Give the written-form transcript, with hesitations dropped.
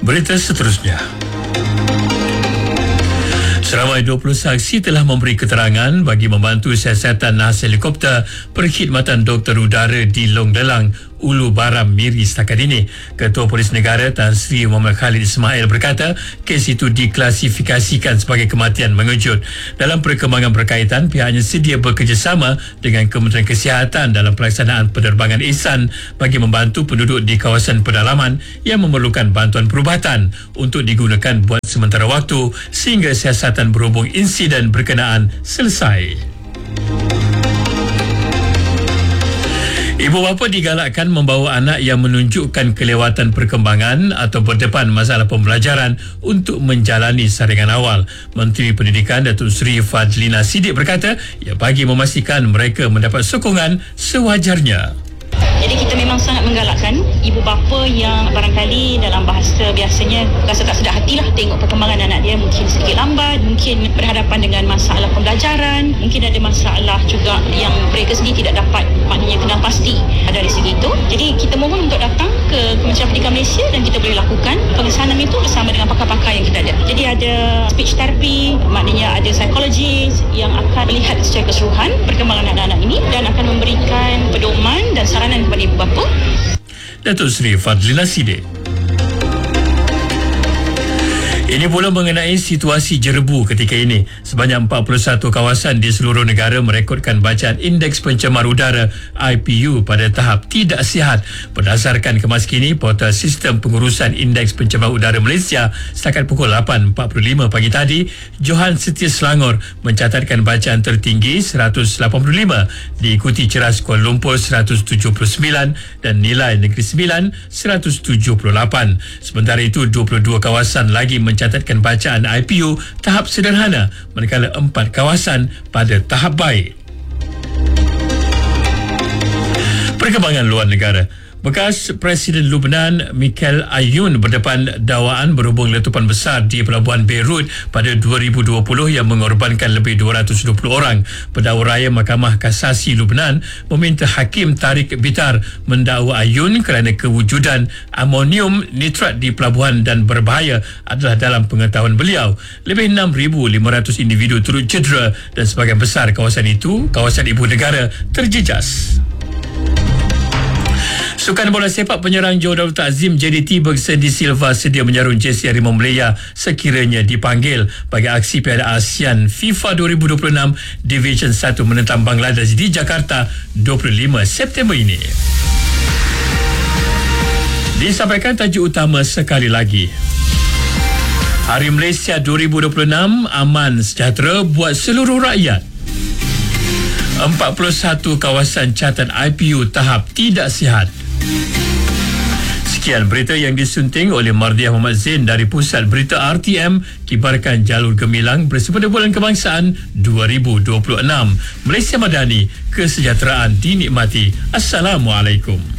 Berita seterusnya. Seramai 20 saksi telah memberi keterangan bagi membantu siasatan nahas helikopter Perkhidmatan Doktor Udara di Long Lelang, Ulu Baram, Miri setakat ini. Ketua Polis Negara Tan Sri Muhammad Khalid Ismail berkata kes itu diklasifikasikan sebagai kematian mengejut. Dalam perkembangan berkaitan, pihaknya sedia bekerjasama dengan Kementerian Kesihatan dalam pelaksanaan penerbangan ihsan bagi membantu penduduk di kawasan pedalaman yang memerlukan bantuan perubatan untuk digunakan buat sementara waktu sehingga siasatan berhubung insiden berkenaan selesai. Ibu bapa digalakkan membawa anak yang menunjukkan kelewatan perkembangan atau berdepan masalah pembelajaran untuk menjalani saringan awal. Menteri Pendidikan Datuk Seri Fadlina Siddiq berkata ia bagi memastikan mereka mendapat sokongan sewajarnya. Jadi kita memang sangat menggalakkan ibu bapa yang barangkali dalam bahasa biasanya rasa tak sedar hatilah tengok perkembangan anak dia mungkin sedikit lambat, mungkin berhadapan dengan masalah pembelajaran, mungkin ada masalah juga yang mereka sendiri tidak dapat maknanya kenal pasti dari segi itu. Jadi kita mohon untuk datang ke Kementerian Pendidikan Malaysia dan kita boleh lakukan pengesanan itu bersama dengan pakar-pakar yang kita ada. Jadi ada speech therapy, maknanya ada psikologis yang akan melihat secara keseluruhan perkembangan anak-anak ini dan akan memberikan pedoman dan saranan kepada ibu bapa. Datuk Seri Fadlina Siddiq. Ini pula mengenai situasi jerebu ketika ini. Sebanyak 41 kawasan di seluruh negara merekodkan bacaan Indeks Pencemar Udara IPU pada tahap tidak sihat. Berdasarkan kemas kini Portal Sistem Pengurusan Indeks Pencemar Udara Malaysia setakat pukul 8.45 pagi tadi, Johan Setia Selangor mencatatkan bacaan tertinggi 185, diikuti Ceras Kuala Lumpur 179 dan Nilai Negeri Sembilan 178. Sementara itu 22 kawasan lagi mencatatkan bacaan IPU tahap sederhana, manakala 4 kawasan pada tahap baik. Perkembangan luar negara. Bekas Presiden Lubnan Michael Ayoun berdepan dakwaan berhubung letupan besar di Pelabuhan Beirut pada 2020 yang mengorbankan lebih 220 orang. Pendakwa raya Mahkamah Kasasi Lubnan meminta Hakim Tariq Bitar mendakwa Ayoun kerana kewujudan amonium nitrat di pelabuhan dan berbahaya adalah dalam pengetahuan beliau. Lebih 6,500 individu turut cedera dan sebahagian besar kawasan itu, kawasan ibu negara, terjejas. Sukan bola sepak penyerang Johor Darul Ta'zim JDT Bergson Di Silva sedia menyarung jersey Harimau Malaya sekiranya dipanggil bagi aksi Piala ASEAN FIFA 2026 Division 1 menentang Bangladesh di Jakarta 25 September ini. Disampaikan tajuk utama sekali lagi. Hari Malaysia 2026 aman sejahtera buat seluruh rakyat. 41 kawasan catat IPU tahap tidak sihat. Sekian berita yang disunting oleh Mardiah Muhammad Zain dari Pusat Berita RTM, kibarkan jalur gemilang bersempena Bulan Kebangsaan 2026. Malaysia Madani, kesejahteraan dinikmati. Assalamualaikum.